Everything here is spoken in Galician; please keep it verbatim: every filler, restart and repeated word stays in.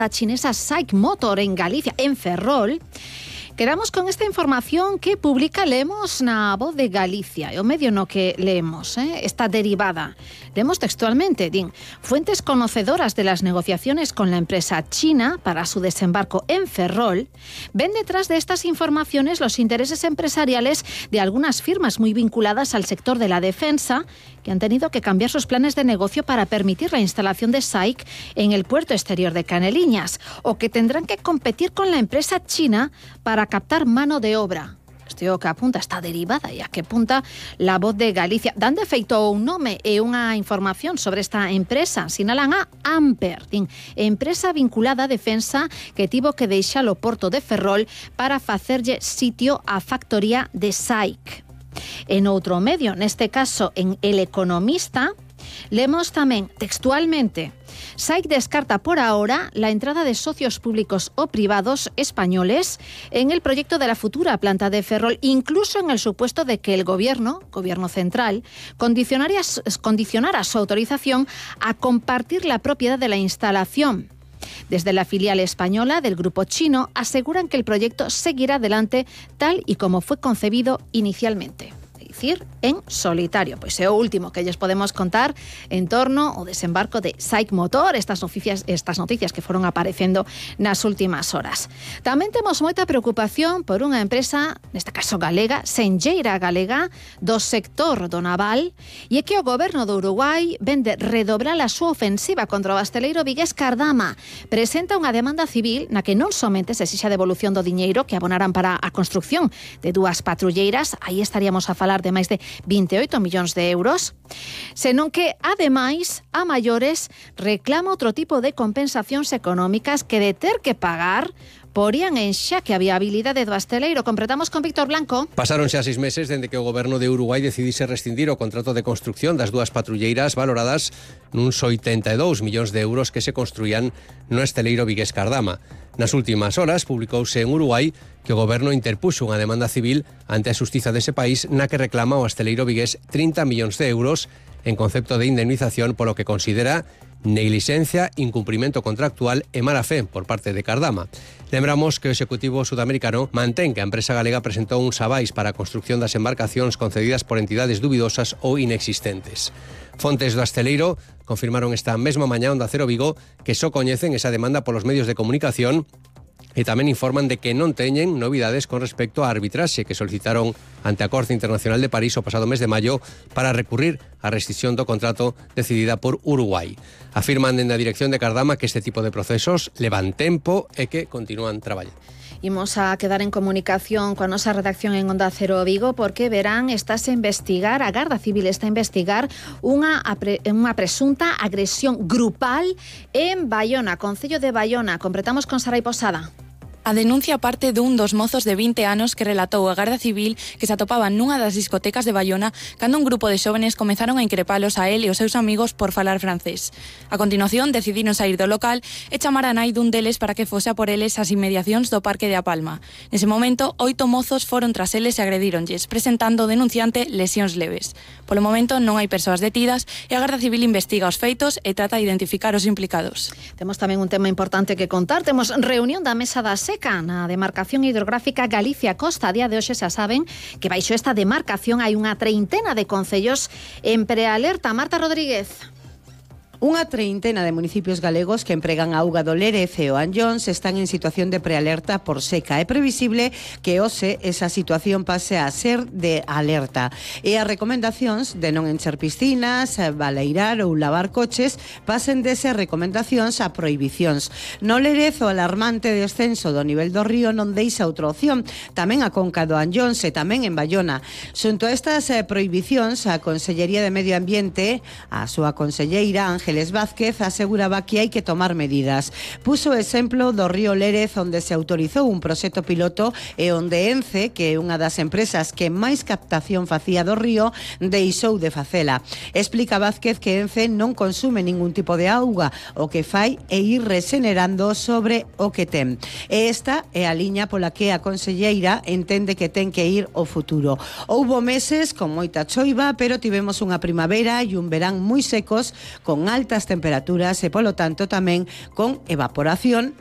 chinesa SAIC Motor en Galicia, en Ferrol. Quedamos con esta información que publica Lemos na Voz de Galicia, o medio no que leemos, eh, esta derivada. Leemos textualmente, din, fuentes conocedoras de las negociaciones con la empresa china para su desembarco en Ferrol ven detrás de estas informaciones los intereses empresariales de algunas firmas muy vinculadas al sector de la defensa que han tenido que cambiar sus planes de negocio para permitir la instalación de SAIC en el puerto exterior de Caneliñas, o que tendrán que competir con la empresa china para captar mano de obra. Isto é o que apunta esta derivada e a que apunta La Voz de Galicia. Dan de feito un nome e unha información sobre esta empresa. Sinalan a Amper, din, empresa vinculada á defensa que tivo que deixar o porto de Ferrol para facerlle sitio á factoría de SAIC. En outro medio, neste caso en El Economista, leemos tamén textualmente: SAIC descarta por ahora la entrada de socios públicos o privados españoles en el proyecto de la futura planta de Ferrol, incluso en el supuesto de que el gobierno, gobierno central, condicionara, condicionara su autorización a compartir la propiedad de la instalación. Desde la filial española del grupo chino aseguran que el proyecto seguirá adelante tal y como fue concebido inicialmente. Decir, en solitario. Pois é o último que lles podemos contar en torno ao desembarco de SAIC Motor, estas noticias, estas noticias que foron aparecendo nas últimas horas. Tamén temos moita preocupación por unha empresa, neste caso galega, senlleira galega, do sector do naval, e é que o goberno do Uruguai vende redobrar a súa ofensiva contra o hosteleiro vigués Cardama. Presenta unha demanda civil na que non somente se exixe a devolución do diñeiro que abonaran para a construcción de dúas patrulleiras, aí estaríamos a falar de máis de vinte e oito millóns de euros, senón que, ademais, a maiores reclama outro tipo de compensacións económicas que de ter que pagar porían en xaque a viabilidade do hosteleiro. Completamos con Víctor Blanco. Pasaron xa seis meses dende que o goberno de Uruguai decidise rescindir o contrato de construcción das dúas patrulleiras valoradas nuns oitenta e dous millóns de euros que se construían no hosteleiro vigués Cardama. Nas últimas horas publicouse en Uruguai que o goberno interpuxo unha demanda civil ante a xustiza dese país na que reclama o hosteleiro vigués trinta millóns de euros en concepto de indemnización polo que considera negligencia, incumprimento contractual e mala fe por parte de Cardama. Lembramos que o Executivo sudamericano mantén que a empresa galega presentou uns avais para a construcción das embarcacións concedidas por entidades dubidosas ou inexistentes. Fontes do hosteleiro confirmaron esta mesma mañá Onda Cero Vigo que só coñecen esa demanda polos medios de comunicación e tamén informan de que non teñen novidades con respecto á arbitraxe que solicitaron ante a Corte Internacional de París o pasado mes de maio para recurrir á rescisión do contrato decidida por Uruguai. Afirman dende a dirección de Cardama que este tipo de procesos levan tempo e que continúan traballando. Imos a quedar en comunicación coa nosa redacción en Onda Cero Vigo porque verán, estás a investigar, a Garda Civil está a investigar unha, unha presunta agresión grupal en Baiona, Concello de Baiona. Completamos con Sarai Posada. A denuncia parte dun dos mozos de vinte anos que relatou a Garda Civil que se atopaban nunha das discotecas de Baiona cando un grupo de xóvenes comezaron a increpalos a él e os seus amigos por falar francés. A continuación decidiron sair do local e chamar a nai dun deles para que fose a por eles ás inmediacións do Parque de A Palma. Nese momento, oito mozos foron tras eles e agredíronlles, presentando o denunciante lesións leves. Polo momento non hai persoas detidas e a Garda Civil investiga os feitos e trata de identificar os implicados. Temos tamén un tema importante que contar. Temos reunión da Mesa da Seca na demarcación hidrográfica Galicia-Costa. A día de hoxe xa saben que baixo esta demarcación hai unha treintena de concellos en prealerta. Marta Rodríguez. Unha treintena de municipios galegos que empregan a auga do Lérez e o Anllóns están en situación de prealerta por seca. É previsible que hoxe esa situación pase a ser de alerta. E as recomendacións de non encher piscinas, baleirar ou lavar coches pasen desas recomendacións a prohibicións. No Lérez o alarmante descenso do nivel do río non deixa outra opción. Tamén a conca do Anllóns e tamén en Baiona. Xunto a estas prohibicións, a Consellería de Medio Ambiente, a súa conselleira Ángel Ángeles Vázquez aseguraba que hai que tomar medidas. Puso o exemplo do río Lérez, onde se autorizou un proxecto piloto e onde Ence, que é unha das empresas que máis captación facía do río, deixou de facela. Explica Vázquez que Ence non consume ningún tipo de auga, o que fai é ir regenerando sobre o que ten. E esta é a liña pola que a conselleira entende que ten que ir o futuro. Houbo meses con moita choiva, pero tivemos unha primavera e un verán moi secos, con alta altas temperaturas e, polo tanto, tamén con evaporación